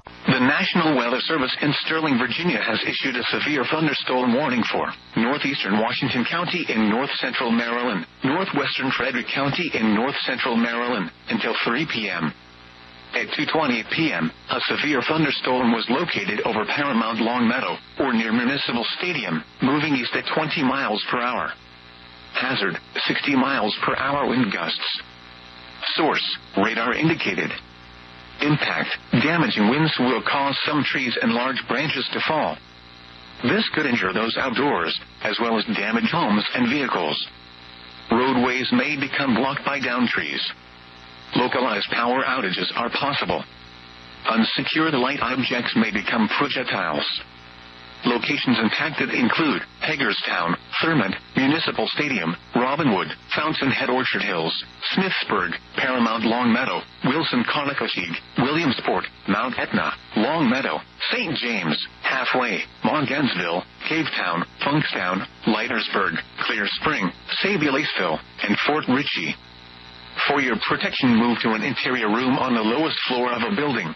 The National Weather Service in Sterling, Virginia has issued a severe thunderstorm warning for northeastern Washington County in north-central Maryland, northwestern Frederick County in north-central Maryland until 3 p.m. At 2:20 p.m., a severe thunderstorm was located over Paramount Longmeadow, or near Municipal Stadium, moving east at 20 miles per hour. Hazard, 60 miles per hour wind gusts. Source, radar indicated. Impact, damaging winds will cause some trees and large branches to fall. This could injure those outdoors, as well as damage homes and vehicles. Roadways may become blocked by downed trees. Localized power outages are possible. Unsecured light objects may become projectiles. Locations impacted include Hagerstown, Thurmont, Municipal Stadium, Robinwood, Fountainhead Orchard Hills, Smithsburg, Paramount Longmeadow, Wilson Conococheague, Williamsport, Mount Etna, Longmeadow, St. James, Halfway, Montgansville, Cavetown, Funkstown, Leitersburg, Clear Spring, Sabulaceville, and Fort Ritchie. For your protection, move to an interior room on the lowest floor of a building.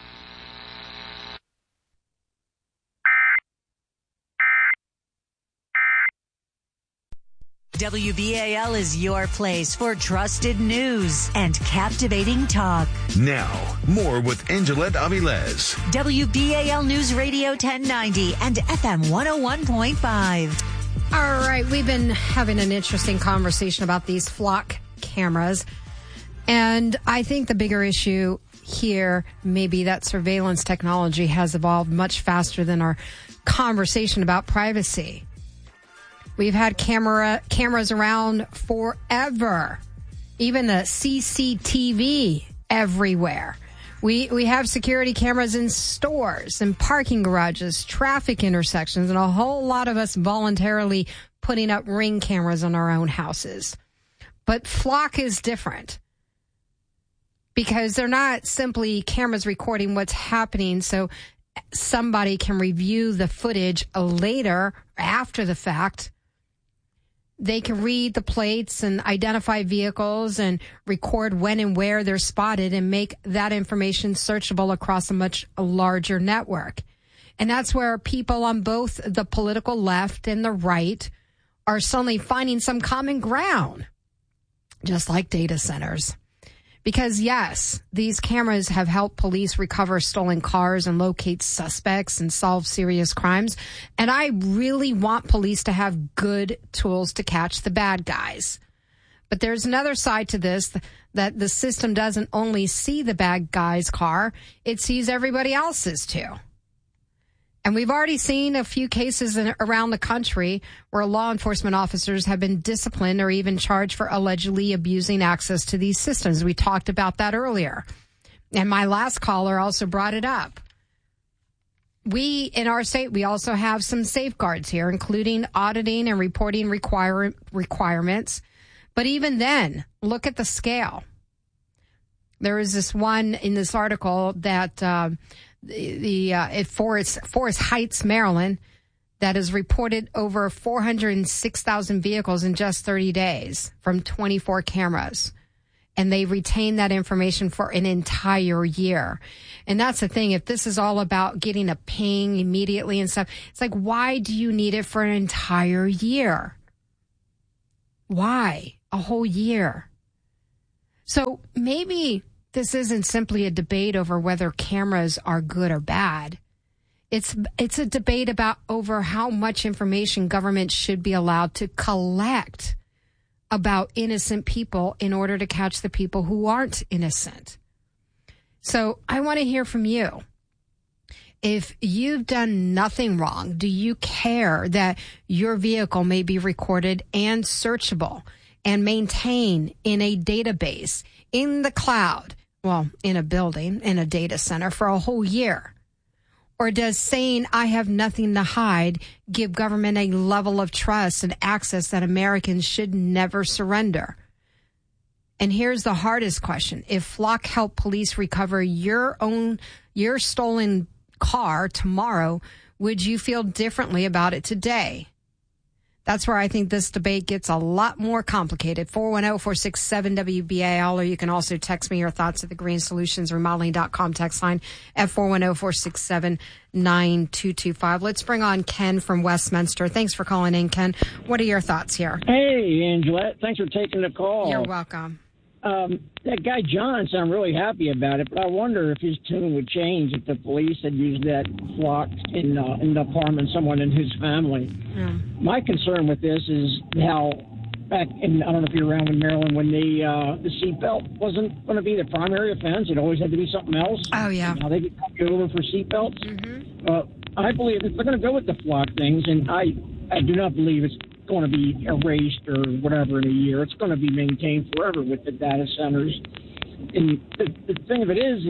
WBAL is your place for trusted news and captivating talk. Now, more with Angelette Avilés. WBAL News Radio 1090 and FM 101.5. All right, we've been having an interesting conversation about these flock cameras. And I think the bigger issue here may be that surveillance technology has evolved much faster than our conversation about privacy. We've had cameras around forever, even the CCTV everywhere. We have security cameras in stores and parking garages, traffic intersections, and a whole lot of us voluntarily putting up Ring cameras on our own houses. But flock is different because they're not simply cameras recording what's happening so somebody can review the footage later, after the fact. They can read the plates and identify vehicles and record when and where they're spotted and make that information searchable across a much larger network. And that's where people on both the political left and the right are suddenly finding some common ground, just like data centers. Because, yes, these cameras have helped police recover stolen cars and locate suspects and solve serious crimes. And I really want police to have good tools to catch the bad guys. But there's another side to this, that the system doesn't only see the bad guy's car, it sees everybody else's too. And we've already seen a few cases around the country where law enforcement officers have been disciplined or even charged for allegedly abusing access to these systems. We talked about that earlier. And my last caller also brought it up. We, in our state, we also have some safeguards here, including auditing and reporting requirements. But even then, look at the scale. There is this one in this article that Forest Heights, Maryland, that has reported over 406,000 vehicles in just 30 days from 24 cameras. And they retain that information for an entire year. And that's the thing. If this is all about getting a ping immediately and stuff, it's like, why do you need it for an entire year? Why? A whole year. So maybe this isn't simply a debate over whether cameras are good or bad. It's a debate over how much information government should be allowed to collect about innocent people in order to catch the people who aren't innocent. So I want to hear from you. If you've done nothing wrong, do you care that your vehicle may be recorded and searchable and maintained in a database, in the cloud? Well, in a building, in a data center for a whole year? Or does saying I have nothing to hide give government a level of trust and access that Americans should never surrender? And here's the hardest question. If Flock helped police recover your stolen car tomorrow, would you feel differently about it today? That's where I think this debate gets a lot more complicated. 410-467-WBAL, or you can also text me your thoughts at the greensolutionsremodeling.com text line at 410-467-9225. Let's bring on Ken from Westminster. Thanks for calling in, Ken. What are your thoughts here? Hey, Angela. Thanks for taking the call. You're welcome. That guy Johnson, I'm really happy about it, but I wonder if his tune would change if the police had used that flock in the apartment, someone in his family. Yeah. My concern with this is how back in, I don't know if you're around in Maryland, when the seatbelt wasn't going to be the primary offense. It always had to be something else. Oh, yeah. Now they get you over for seatbelts. Mm-hmm. I believe if they're going to go with the flock things, and I do not believe it's going to be erased or whatever in a year. It's going to be maintained forever with the data centers. And the thing of it is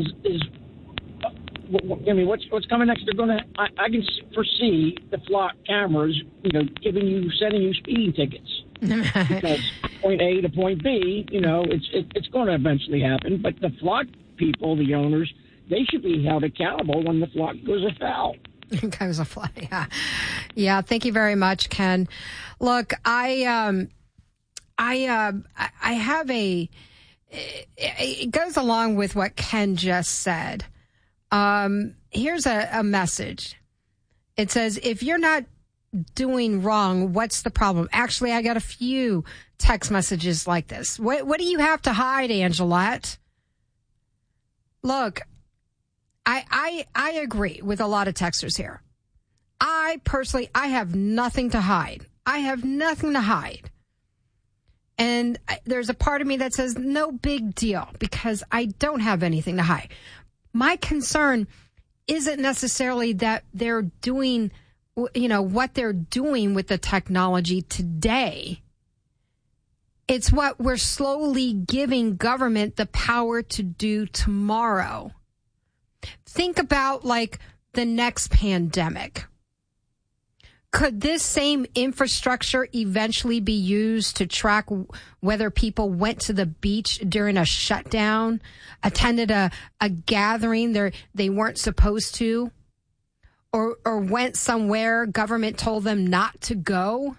I mean, what's coming next? They're going to. I can foresee the flock cameras, sending you speeding tickets because point A to point B. It's going to eventually happen. But the flock people, the owners, they should be held accountable when the flock goes afoul. Goes a fly, yeah. Yeah, thank you very much, Ken. Look, I have it goes along with what Ken just said. Here's a message. It says, if you're not doing wrong, what's the problem? Actually, I got a few text messages like this. What do you have to hide, Angelette? Look, I agree with a lot of texters here. I have nothing to hide. I have nothing to hide. And there's a part of me that says, no big deal, because I don't have anything to hide. My concern isn't necessarily that they're doing, what they're doing with the technology today. It's what we're slowly giving government the power to do tomorrow. Think about like the next pandemic. Could this same infrastructure eventually be used to track whether people went to the beach during a shutdown, attended a gathering they weren't supposed to, or went somewhere government told them not to go?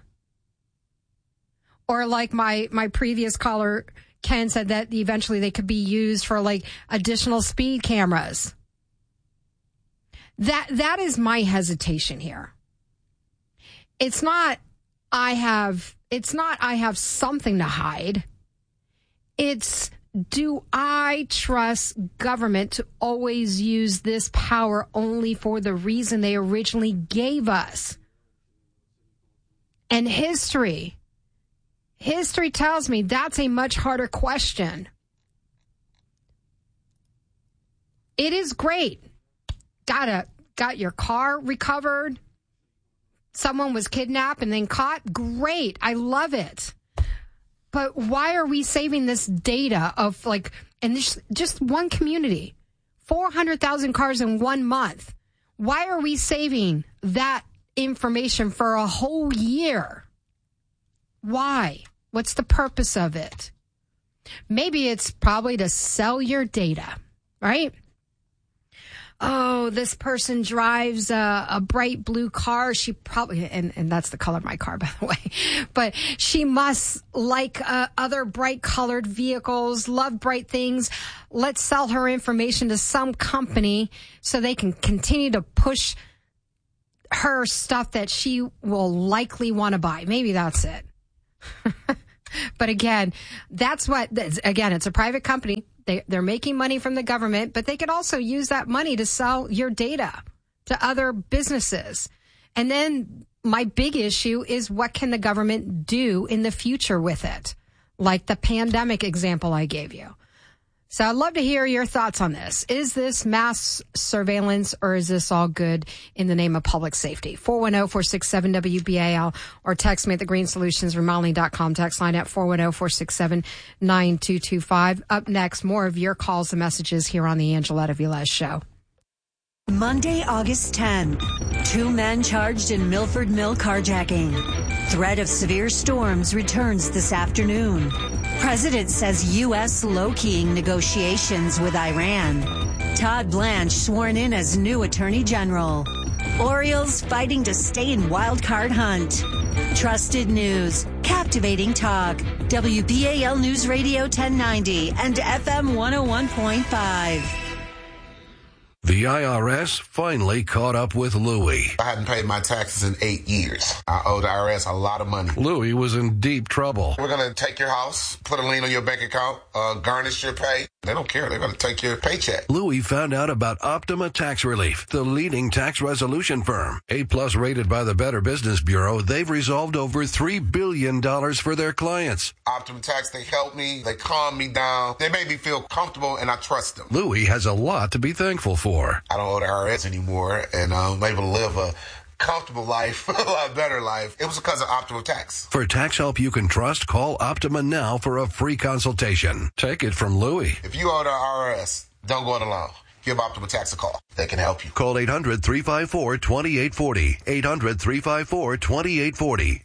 Or like my previous caller, Ken, said that eventually they could be used for like additional speed cameras. That is my hesitation here. It's not I have something to hide. It's, do I trust government to always use this power only for the reason they originally gave us? And history tells me that's a much harder question. It is great. Got your car recovered. Someone was kidnapped and then caught. Great. I love it. But why are we saving this data of and this, just one community, 400,000 cars in 1 month? Why are we saving that information for a whole year? Why? What's the purpose of it? Maybe it's probably to sell your data, right? Oh, this person drives a bright blue car. She probably, and that's the color of my car, by the way, but she must like other bright colored vehicles, love bright things. Let's sell her information to some company so they can continue to push her stuff that she will likely want to buy. Maybe that's it. But again, it's a private company. They're making money from the government, but they could also use that money to sell your data to other businesses. And then my big issue is, what can the government do in the future with it? Like the pandemic example I gave you. So I'd love to hear your thoughts on this. Is this mass surveillance, or is this all good in the name of public safety? 410-467-WBAL, or text me at the greensolutionsremodeling.com text line at 410-467-9225. Up next, more of your calls and messages here on the Angeletta Velez Show. Monday, August 10. 2 men charged in Milford Mill carjacking. Threat of severe storms returns this afternoon. President says U.S. low-keying negotiations with Iran. Todd Blanche sworn in as new Attorney General. Orioles fighting to stay in wild card hunt. Trusted news, captivating talk. WBAL News Radio 1090 and FM 101.5. The IRS finally caught up with Louie. I hadn't paid my taxes in 8 years. I owe the IRS a lot of money. Louie was in deep trouble. We're going to take your house, put a lien on your bank account, garnish your pay. They don't care. They're going to take your paycheck. Louie found out about Optima Tax Relief, the leading tax resolution firm. A-plus rated by the Better Business Bureau, they've resolved over $3 billion for their clients. Optima Tax, they help me. They calm me down. They make me feel comfortable, and I trust them. Louie has a lot to be thankful for. I don't owe the IRS anymore, and I'm able to live a comfortable life, a lot better life. It was because of Optima Tax. For tax help you can trust, call Optima now for a free consultation. Take it from Louie. If you owe the IRS, don't go it alone. Give Optima Tax a call. They can help you. Call 800-354-2840. 800-354-2840.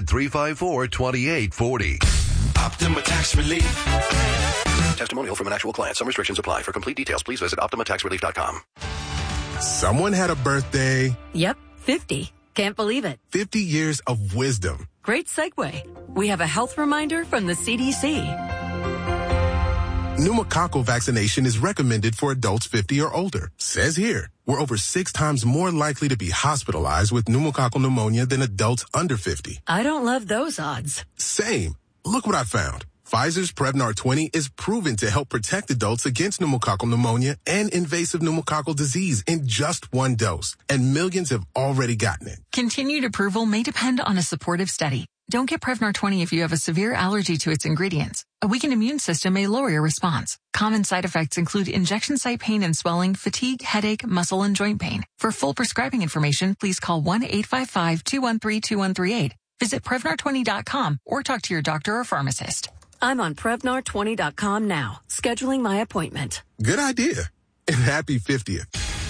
800-354-2840. Optima Tax Relief. Testimonial from an actual client. Some restrictions apply. For complete details, please visit OptimaTaxRelief.com. Someone had a birthday. Yep, 50. Can't believe it. 50 years of wisdom. Great segue. We have a health reminder from the CDC. Pneumococcal vaccination is recommended for adults 50 or older. Says here, we're over 6 times more likely to be hospitalized with pneumococcal pneumonia than adults under 50. I don't love those odds. Same. Look what I found. Pfizer's Prevnar 20 is proven to help protect adults against pneumococcal pneumonia and invasive pneumococcal disease in just 1 dose. And millions have already gotten it. Continued approval may depend on a supportive study. Don't get Prevnar 20 if you have a severe allergy to its ingredients. A weakened immune system may lower your response. Common side effects include injection site pain and swelling, fatigue, headache, muscle, and joint pain. For full prescribing information, please call 1-855-213-2138. Visit Prevnar20.com or talk to your doctor or pharmacist. I'm on Prevnar20.com now, scheduling my appointment. Good idea. And happy 50th.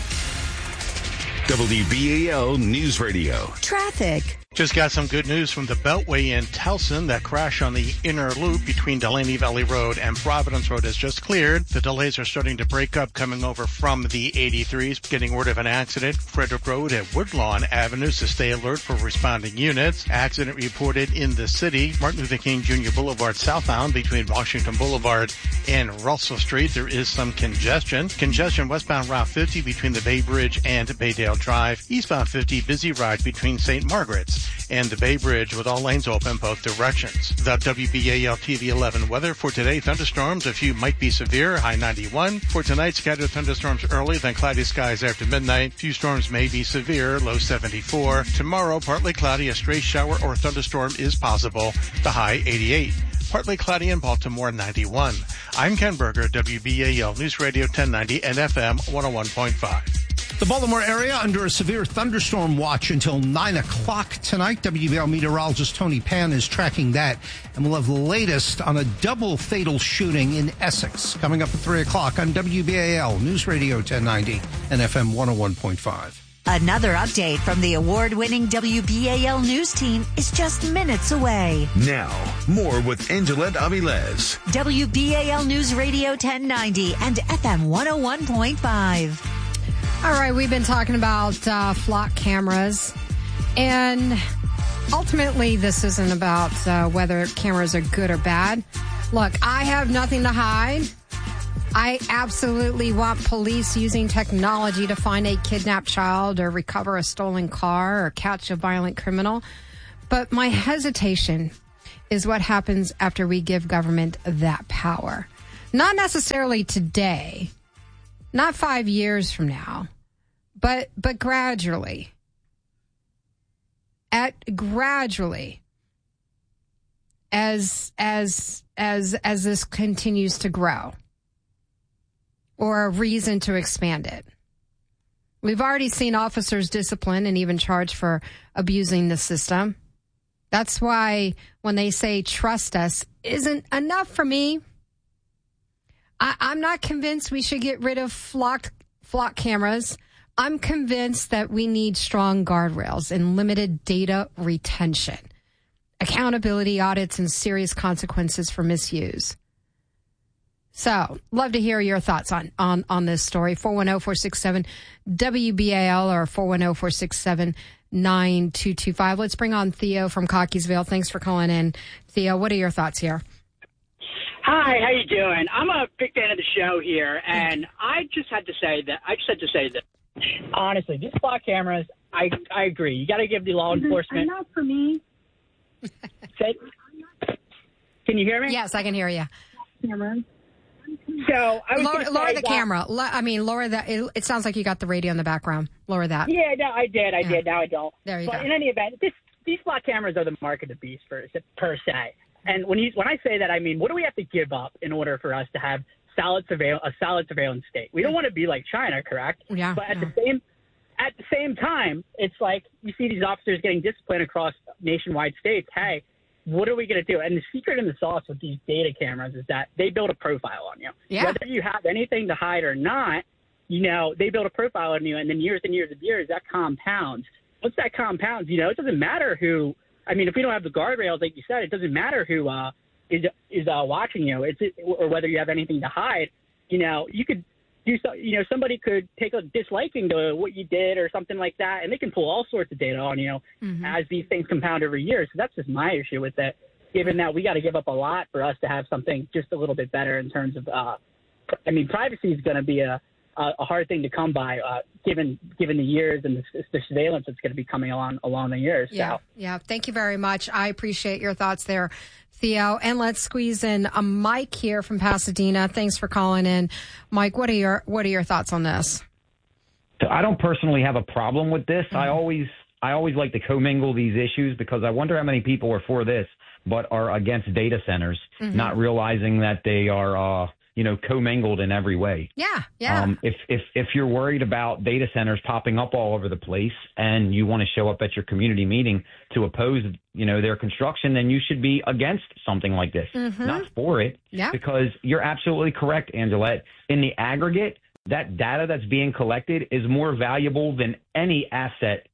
WBAL News Radio. Traffic. Just got some good news from the Beltway in Towson. That crash on the inner loop between Delaney Valley Road and Providence Road has just cleared. The delays are starting to break up coming over from the 83s. Getting word of an accident. Frederick Road at Woodlawn Avenue, so stay alert for responding units. Accident reported in the city. Martin Luther King Jr. Boulevard southbound between Washington Boulevard and Russell Street. There is some congestion. Congestion westbound Route 50 between the Bay Bridge and Baydale Drive. Eastbound 50 busy ride between St. Margaret's and the Bay Bridge with all lanes open both directions. The WBAL TV 11 weather for today: thunderstorms, a few might be severe, high 91. For tonight, scattered thunderstorms early, then cloudy skies after midnight. Few storms may be severe, low 74. Tomorrow, partly cloudy, a stray shower or thunderstorm is possible, the high 88. Partly cloudy in Baltimore, 91. I'm Ken Berger, WBAL News Radio 1090 and FM 101.5. The Baltimore area under a severe thunderstorm watch until 9 o'clock tonight. WBAL meteorologist Tony Pan is tracking that. And we'll have the latest on a double fatal shooting in Essex coming up at 3 o'clock on WBAL News Radio 1090 and FM 101.5. Another update from the award-winning WBAL News team is just minutes away. Now, more with Angelette Avilés. WBAL News Radio 1090 and FM 101.5. All right, we've been talking about flock cameras, and ultimately this isn't about whether cameras are good or bad. Look, I have nothing to hide. I absolutely want police using technology to find a kidnapped child or recover a stolen car or catch a violent criminal. But my hesitation is what happens after we give government that power. Not necessarily today, not 5 years from now, but gradually. Gradually, as this continues to grow, or a reason to expand it. We've already seen officers disciplined and even charged for abusing the system. That's why when they say trust us isn't enough for me. I'm not convinced we should get rid of flock cameras. I'm convinced that we need strong guardrails and limited data retention, accountability audits, and serious consequences for misuse. So, love to hear your thoughts on this story. 410-467-WBAL or 410-467-9225. Let's bring on Theo from Cockeysville. Thanks for calling in. Theo, what are your thoughts here? Hi, how you doing? I'm a big fan of the show here, and I just had to say that honestly, these spot cameras, I agree. You got to give the law enforcement. Not for me. Can you hear me? Yes, I can hear you. Cameras. So I was lower the camera. Lower that. It sounds like you got the radio in the background. Lower that. Yeah, no, I did. Now I don't. There you go. But in any event, these spot cameras are the mark of the beast per se. And when I say that, I mean, what do we have to give up in order for us to have a solid surveillance state? We don't want to be like China, correct? Yeah. But at the same time, it's like you see these officers getting disciplined across nationwide states. Hey, what are we going to do? And the secret and the sauce with these data cameras is that they build a profile on you. Yeah. Whether you have anything to hide or not, they build a profile on you, and then years and years of years, that compounds. Once that compounds, it doesn't matter who. I mean, if we don't have the guardrails, like you said, it doesn't matter who is watching you. Or whether you have anything to hide. You could do so. Somebody could take a disliking to what you did or something like that, and they can pull all sorts of data on you as these things compound over years. So that's just my issue with it. Given that we got to give up a lot for us to have something just a little bit better in terms of. Privacy is going to be a hard thing to come by, given the years and the surveillance that's going to be coming along the years. Yeah, yeah. Thank you very much. I appreciate your thoughts there, Theo. And let's squeeze in a Mike here from Pasadena. Thanks for calling in, Mike. What are your thoughts on this? So I don't personally have a problem with this. I always like to commingle these issues because I wonder how many people are for this but are against data centers, not realizing that they are. Commingled in every way. Yeah. If you're worried about data centers popping up all over the place and you want to show up at your community meeting to oppose, their construction, then you should be against something like this, not for it. Yeah. Because you're absolutely correct, Angela. In the aggregate, that data that's being collected is more valuable than any asset.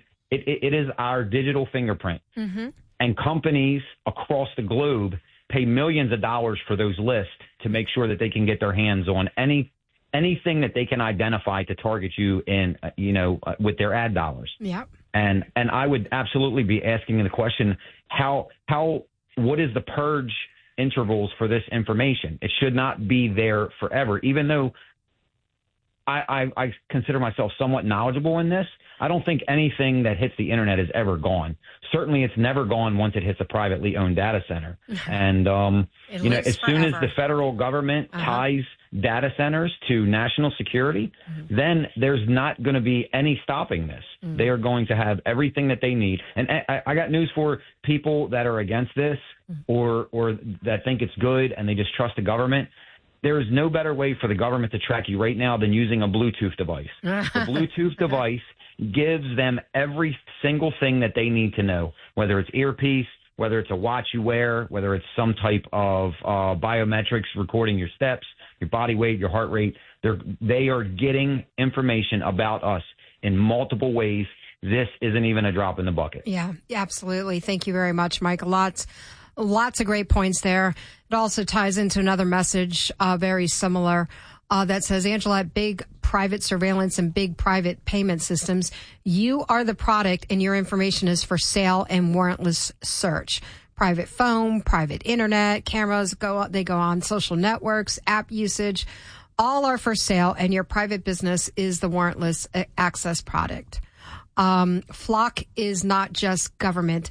It is our digital fingerprint. And companies across the globe pay millions of dollars for those lists to make sure that they can get their hands on anything that they can identify to target you in, with their ad dollars. Yeah. And I would absolutely be asking the question, what is the purge intervals for this information? It should not be there forever, even though I consider myself somewhat knowledgeable in this. I don't think anything that hits the internet is ever gone. Certainly it's never gone once it hits a privately owned data center. And, as soon as the federal government ties data centers to national security, then there's not going to be any stopping this. They are going to have everything that they need. And I got news for people that are against this or that think it's good and they just trust the government. There is no better way for the government to track you right now than using a Bluetooth device. The Bluetooth device gives them every single thing that they need to know, whether it's earpiece, whether it's a watch you wear, whether it's some type of biometrics recording your steps, your body weight, your heart rate. They are getting information about us in multiple ways. This isn't even a drop in the bucket. Yeah, absolutely. Thank you very much, Mike. Lots of great points there. It also ties into another message, very similar, that says, Angela, big private surveillance and big private payment systems, you are the product and your information is for sale and warrantless search. Private phone, private internet, cameras go on social networks, app usage, all are for sale and your private business is the warrantless access product. Flock is not just government.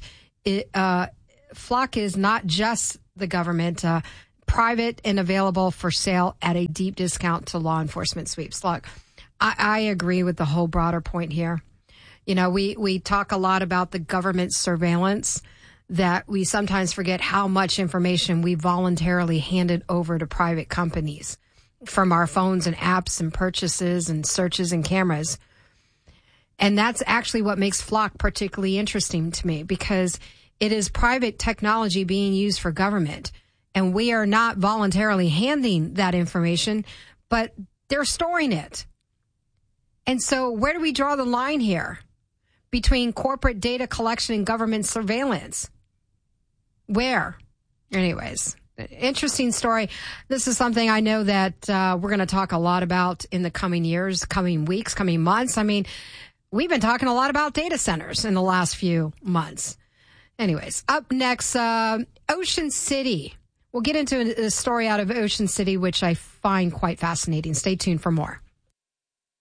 Flock is not just the government, private and available for sale at a deep discount to law enforcement sweeps. Look, I agree with the whole broader point here. We talk a lot about the government surveillance, that we sometimes forget how much information we voluntarily handed over to private companies from our phones and apps and purchases and searches and cameras. And that's actually what makes Flock particularly interesting to me, because it is private technology being used for government. And we are not voluntarily handing that information, but they're storing it. And so where do we draw the line here between corporate data collection and government surveillance? Where? Anyways, Interesting story. This is something I know that we're going to talk a lot about in the coming years, coming weeks, coming months. I mean, we've been talking a lot about data centers in the last few months. Anyways, up next, Ocean City. We'll get into a story out of Ocean City, which I find quite fascinating. Stay tuned for more.